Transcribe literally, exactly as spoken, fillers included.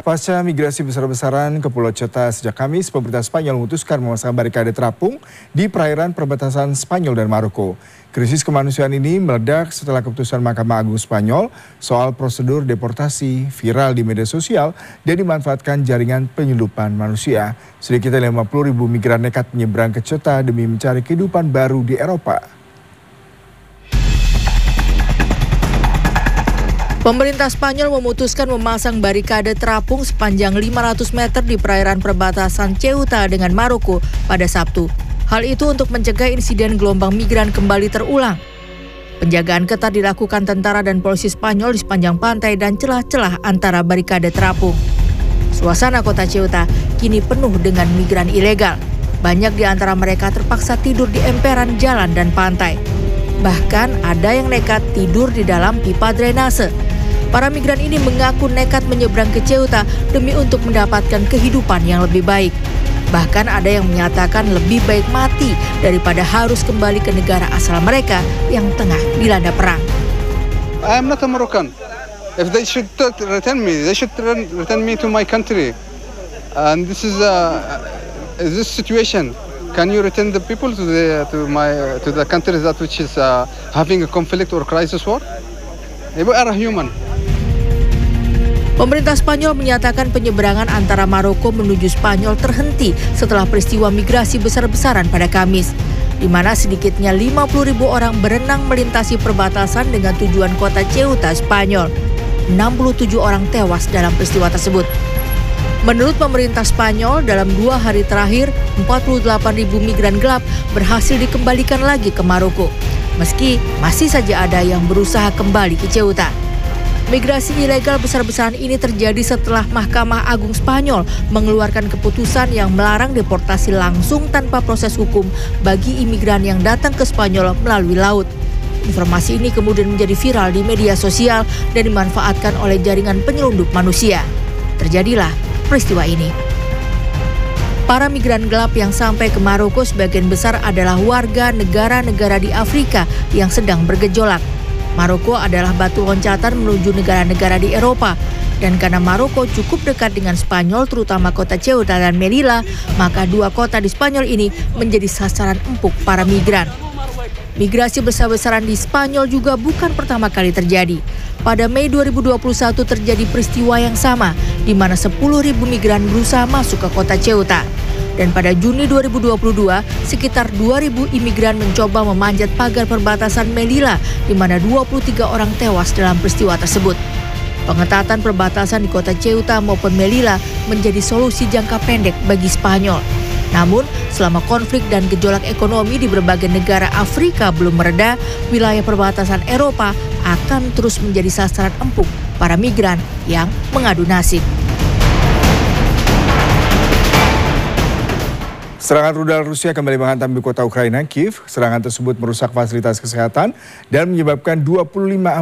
Pasca migrasi besar-besaran ke Pulau Ceuta sejak Kamis, pemerintah Spanyol memutuskan memasang barikade terapung di perairan perbatasan Spanyol dan Maroko. Krisis kemanusiaan ini meledak setelah keputusan Mahkamah Agung Spanyol soal prosedur deportasi viral di media sosial dan dimanfaatkan jaringan penyelundupan manusia. Sedikitnya lima puluh ribu migran nekat menyeberang ke Ceuta demi mencari kehidupan baru di Eropa. Pemerintah Spanyol memutuskan memasang barikade terapung sepanjang lima ratus meter di perairan perbatasan Ceuta dengan Maroko pada Sabtu. Hal itu untuk mencegah insiden gelombang migran kembali terulang. Penjagaan ketat dilakukan tentara dan polisi Spanyol di sepanjang pantai dan celah-celah antara barikade terapung. Suasana kota Ceuta kini penuh dengan migran ilegal. Banyak di antara mereka terpaksa tidur di emperan jalan dan pantai. Bahkan ada yang nekat tidur di dalam pipa drainase. Para migran ini mengaku nekat menyeberang ke Ceuta demi untuk mendapatkan kehidupan yang lebih baik. Bahkan ada yang menyatakan lebih baik mati daripada harus kembali ke negara asal mereka yang tengah dilanda perang. I am not a Moroccan. If they should return me, they should return me to my country. And this is a this situation. Can you return the people to the to my to the country that which is uh, having a conflict or crisis war? We are human. Pemerintah Spanyol menyatakan penyeberangan antara Maroko menuju Spanyol terhenti setelah peristiwa migrasi besar-besaran pada Kamis, di mana sedikitnya lima puluh ribu orang berenang melintasi perbatasan dengan tujuan kota Ceuta, Spanyol. enam puluh tujuh orang tewas dalam peristiwa tersebut. Menurut pemerintah Spanyol, dalam dua hari terakhir, empat puluh delapan ribu migran gelap berhasil dikembalikan lagi ke Maroko, meski masih saja ada yang berusaha kembali ke Ceuta. Migrasi ilegal besar-besaran ini terjadi setelah Mahkamah Agung Spanyol mengeluarkan keputusan yang melarang deportasi langsung tanpa proses hukum bagi imigran yang datang ke Spanyol melalui laut. Informasi ini kemudian menjadi viral di media sosial dan dimanfaatkan oleh jaringan penyelundup manusia. Terjadilah peristiwa ini. Para migran gelap yang sampai ke Maroko sebagian besar adalah warga negara-negara di Afrika yang sedang bergejolak. Maroko adalah batu loncatan menuju negara-negara di Eropa. Dan karena Maroko cukup dekat dengan Spanyol, terutama kota Ceuta dan Melilla, maka dua kota di Spanyol ini menjadi sasaran empuk para migran. Migrasi besar-besaran di Spanyol juga bukan pertama kali terjadi. Pada Mei dua ribu dua puluh satu terjadi peristiwa yang sama, di mana sepuluh ribu migran berusaha masuk ke kota Ceuta. Dan pada Juni dua ribu dua puluh dua, sekitar dua ribu imigran mencoba memanjat pagar perbatasan Melilla, di mana dua puluh tiga orang tewas dalam peristiwa tersebut. Pengetatan perbatasan di kota Ceuta maupun Melilla menjadi solusi jangka pendek bagi Spanyol. Namun, selama konflik dan gejolak ekonomi di berbagai negara Afrika belum mereda, wilayah perbatasan Eropa akan terus menjadi sasaran empuk para migran yang mengadu nasib. Serangan rudal Rusia kembali menghantam di kota Ukraina, Kiev. Serangan tersebut merusak fasilitas kesehatan dan menyebabkan dua puluh lima